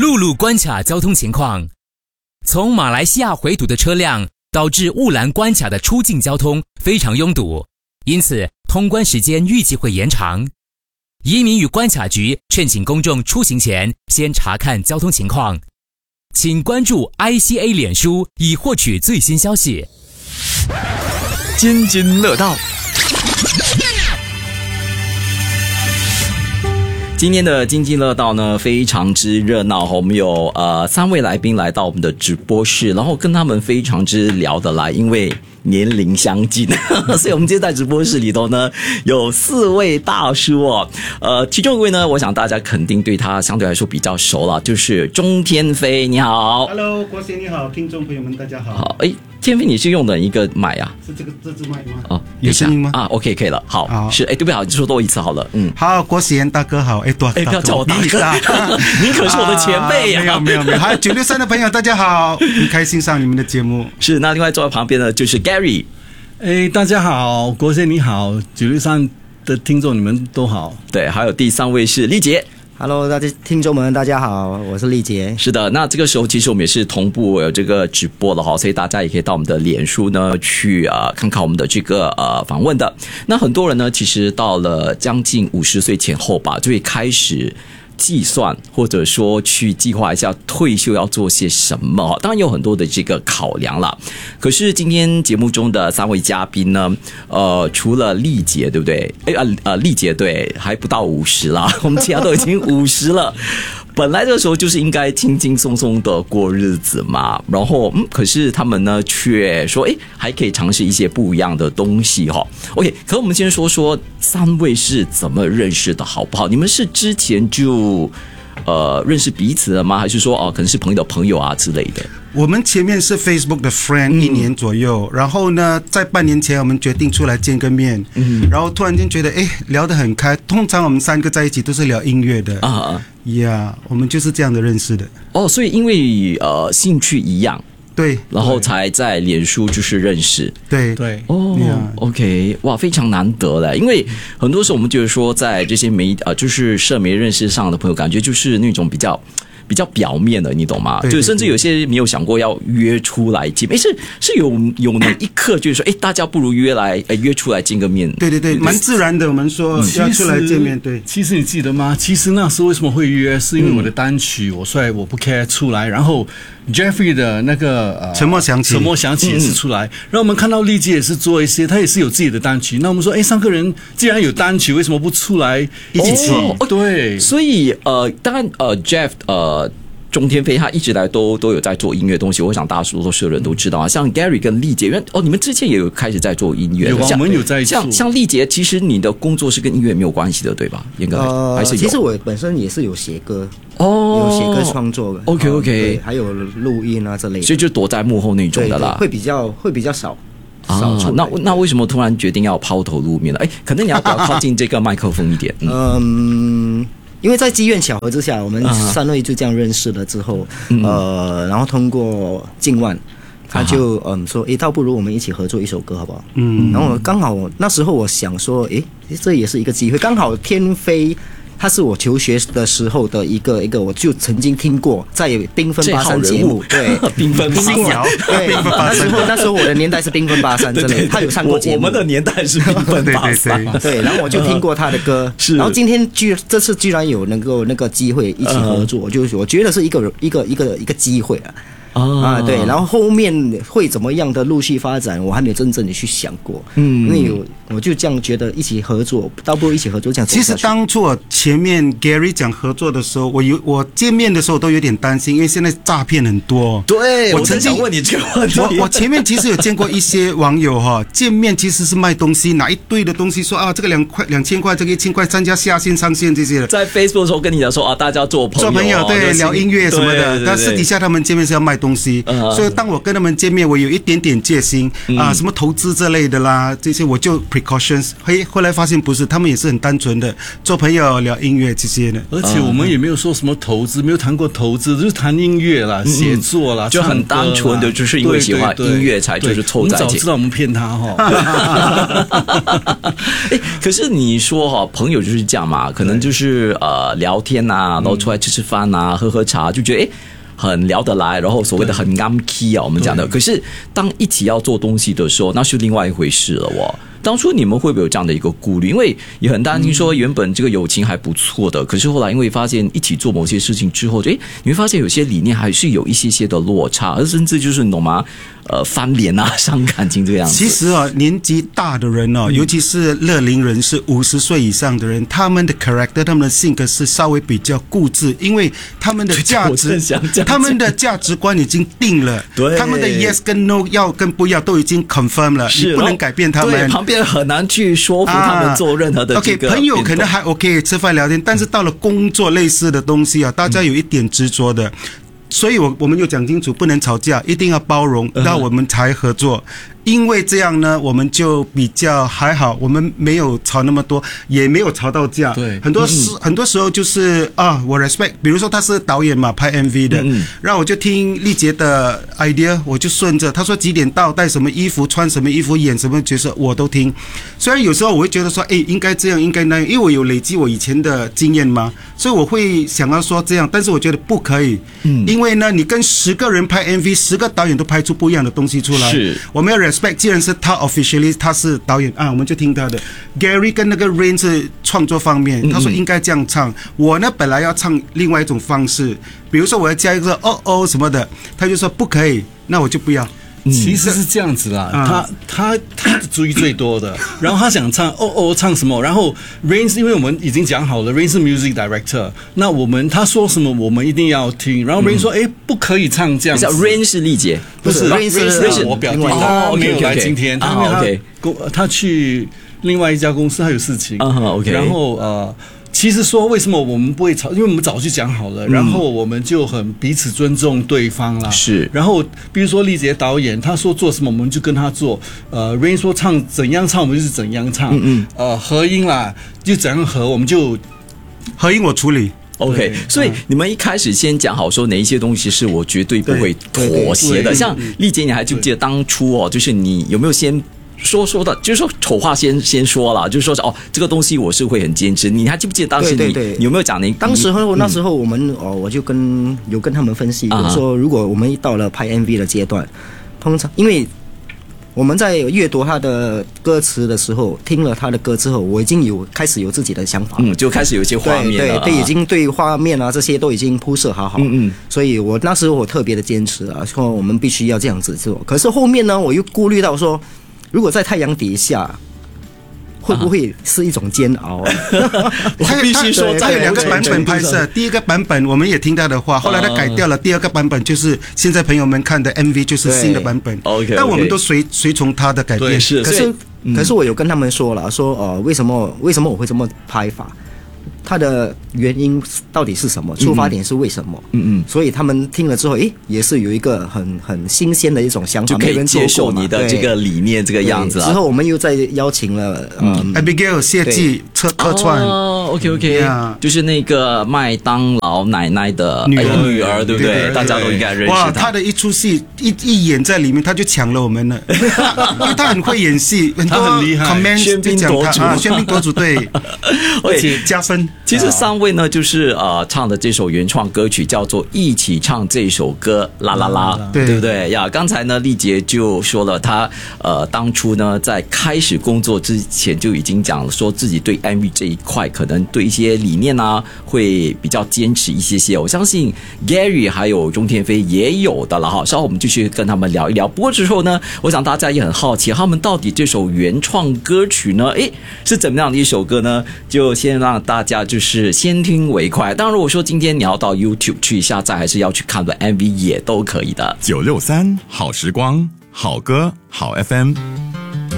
陆路关卡交通情况。从马来西亚回堵的车辆导致雾兰关卡的出境交通非常拥堵，因此通关时间预计会延长。移民与关卡局劝请公众出行前先查看交通情况，请关注 ICA 脸书以获取最新消息。 津津乐道。今天的津津乐道呢非常之热闹，我们有3位来宾来到我们的直播室，然后跟他们非常之聊得来，因为年龄相近所以我们今天在直播室里头呢有4位大叔哦。其中一位呢，我想大家肯定对他相对来说比较熟了，就是钟天飞。你好。 Hello， 国贤你好，听众朋友们大家好。 好，天飞你是用的一个麦啊？ 是这支麦吗？ 哦， 有声音吗？ 啊 OK 可以了。好，是对不起，就说多一次好了。 好，国贤大哥好。 不要叫我大哥您可是我的前辈呀。 没有还有963的朋友大家好，很开心上你们的节目。 是，那另外坐在旁边的就是 Gary。 大家好，国贤你好，963的听众你们都好。 对，还有第3位是丽杰。 Hello， 大家听众们，大家好，我是丽杰。 是的，那这个时候其实我们也是同步有这个直播了哈，所以大家也可以到我们的脸书呢去看看我们的这个访问的。那很多人呢，其实到了将近50岁前后吧，就会开始计算或者说去计划一下退休要做些什么，当然有很多的这个考量啦。可是今天节目中的3位嘉宾呢，除了丽杰对不对？丽杰对，还不到50啦，我们其他都已经50了。本来这个时候就是应该轻轻松松的过日子嘛，然后可是他们呢却说还可以尝试一些不一样的东西哈。OK， 可我们先说3位是怎么认识的好不好？你们是之前就认识彼此的吗？还是说可能是朋友的朋友啊之类的？ 我们前面是 Facebook 的 friend 1年左右，然后呢在半年前我们决定出来见个面，然后突然间觉得聊得很开。通常我们3个在一起都是聊音乐的我们就是这样的认识的。 所以因为兴趣一样， 对， 然后才在脸书就是认识。 对 OK， 哇，非常难得嘞。因为很多时候我们觉得说，在这些就是社媒认识上的朋友，感觉就是那种比较表面的，你懂吗？ 对， 就甚至有些没有想过要约出来见面，是有那一刻就是说，大家不如约出来见个面。 对，蛮自然的。我们说要出来见面，对。 其实你记得吗？其实那时候为什么会约，是因为我的单曲我不 care 出来，然后 Jeffrey 的那个沉默响起也是出来，然后我们看到丽姐也是做一些，她也是有自己的单曲。那我们说，3个人既然有单曲，为什么不出来一起？对， 所以当然Jeff钟天飞他一直来都有在做音乐东西，我想大多数人都知道啊。像 Gary 跟丽杰，你们之前也有开始在做音乐， 我们有在做。 像丽杰，其实你的工作是跟音乐没有关系的，对吧？应该还是有。 其实我本身也是有写歌，有写歌创作的。 OK， 还有录音啊之类的， 所以就躲在幕后那种的啦， 会比较少。 那为什么突然决定要抛头露面了？可能你要不要靠近这个麦克风一点？ 因为在机缘巧合之下，我们3位就这样认识了之后，然后通过静万，他就说，倒不如我们一起合作一首歌好不好？然后刚好那时候我想说，这也是一个机会，刚好天飞。他是我求学的时候的一个，我就曾经听过在缤纷83节目，对， 缤纷83， 对，那时候我的年代是缤纷83，真的，他有上过节目。 我们的年代是缤纷83， 对，然后我就听过他的歌，然后今天这次居然有能够那个机会一起合作，我觉得是一个机会对，然后后面会怎么样的陆续发展，我还没有真正的去想过。因为我就这样觉得，一起合作，倒不如一起合作这样。 其实当初我前面 Gary 讲合作的时候，我见面的时候都有点担心，因为现在诈骗很多。 对，我曾经问你这个问题。 我前面其实有见过一些网友见面其实是卖东西，拿一堆的东西说这个2000块，这个1000块，参加下线上线这些的。 在 Facebook 的时候跟你讲说大家做朋友， 对，聊音乐什么的。但私底下他们见面是要卖东西，所以当我跟他们见面，我有一点点戒心什么投资之类的啦，这些我就 precautions。后来发现不是，他们也是很单纯的做朋友聊音乐这些的。 而且我们也没有说什么投资，没有谈过投资，就是谈音乐啦、写作啦， 就很单纯的，就是因为喜欢音乐才就是凑在一起。 我们早知道我们骗他哈。 可是你说哈，朋友就是这样嘛，可能就是聊天啊，然后出来吃饭啊，喝茶，就觉得很聊得来，然后所谓的很啱 key 啊，我们讲的。可是当一起要做东西的时候，那是另外一回事了哦。当初你们会不会有这样的一个顾虑？因为也很担心说原本这个友情还不错的，可是后来因为发现一起做某些事情之后，你会发现有些理念还是有一些的落差，而甚至就是你懂吗？翻脸啊，伤感情这个样子。 其实年纪大的人尤其是乐龄人士50岁以上的人，他们的 character， 他们的性格是稍微比较固执，因为他们的价值观已经定了，他们的 yes 跟 no 要跟不要都已经 confirm 了，你不能改变他们。 对，旁边很难去说服他们做任何的这个。 OK， 朋友可能还 OK 吃饭聊天，但是到了工作类似的东西大家有一点执着的。所以我们就讲清楚，不能吵架，一定要包容，那我们才合作。因为这样呢，我们就比较还好，我们没有吵那么多，也没有吵到架。 对， 很多时候就是我 respect， 比如说他是导演嘛，拍 MV 的，然后我就听丽姐的 idea， 我就顺着他说几点到，带什么衣服，穿什么衣服，演什么角色，我都听。虽然有时候我会觉得说，应该这样，应该那样，因为我有累积我以前的经验嘛，所以我会想要说这样，但是我觉得不可以，因为呢，你跟10个人拍 MV，10个导演都拍出不一样的东西出来，是，我们要 respect。既然是他 officially 他是导演我们就听他的。Gary 跟那个 Rain 是创作方面，他说应该这样唱，我呢本来要唱另外一种方式，比如说我要加一个什么的，他就说不可以，那我就不要。 其实是这样子啦，他注意最多的，然后他想唱唱什么，然后 Rain 是因为我们已经讲好了 ，Rain 是 music director， 那他说什么我们一定要听，然后 Rain 说不可以这样子。 Rain 是丽姐， 不是 Rain 是我表弟，他没有来今天，他去另外一家公司，他有事情，然后其实说为什么我们不会吵，因为我们早就讲好了，然后我们就很彼此尊重对方啦。 是， 然后比如说丽姐导演，他说做什么我们就跟他做。Rain 说怎样唱我们就是怎样唱。合音啦就怎样合，我们就合音我处理。 OK， 所以你们一开始先讲好说哪一些东西是我绝对不会妥协的。像丽姐，你还记不记得当初就是你有没有先？说的就是说丑话先说了，就是说这个东西我是会很坚持。你还记不记得当时你有没有讲那时候我们我就跟他们分析，说如果我们到了拍 MV 的阶段，通常因为我们在阅读他的歌词的时候，听了他的歌之后，我已经开始有自己的想法， 就开始有一些画面了， 对，已经对画面这些都已经铺设好，所以我那时候我特别的坚持说我们必须要这样子做。可是后面呢，我又顾虑到说，如果在太阳底下，会不会是一种煎熬？ 我必须说，他有2个版本拍摄。第一个版本我们也听他的话，后来他改掉了。第二个版本就是现在朋友们看的 MV， 就是新的版本。但我们都随从他的改变。 可是我有跟他们说了，说为什么我会这么拍法？它的原因到底是什么？出发点是为什么？所以他们听了之后，也是有一个很新鲜的一种想法， 就可以接受你的这个理念这个样子。 之后我们又再邀请了 Abigail 谢记客串 ，OK， 就是那个麦当劳奶奶的女儿，对不对？大家都应该认识她。 哇，她的一出戏一演在里面，她就抢了我们了，因为她很会演戏， 她很厉害。 喧宾夺主对，而且加分。 其实3位呢，就是唱的这首原创歌曲叫做《一起唱这首歌》，啦啦啦，对不对呀？刚才呢，丽姐就说了，她当初呢在开始工作之前就已经讲说自己对 MV 这一块可能对一些理念会比较坚持一些。我相信 Gary 还有钟天飞也有的了哈。稍后我们继续跟他们聊一聊。不过之后呢，我想大家也很好奇，他们到底这首原创歌曲呢，是怎么样的一首歌呢？就先让大家就是先听为快。当然如果说今天你要到 YouTube 去下载，还是要去看的 MV 也都可以的。 963好时光，好歌好 FM。